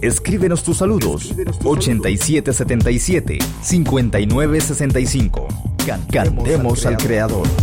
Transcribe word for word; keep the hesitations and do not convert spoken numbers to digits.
Escríbenos tus saludos ochenta y siete setenta y siete cincuenta y nueve sesenta y cinco. Cantemos al Creador.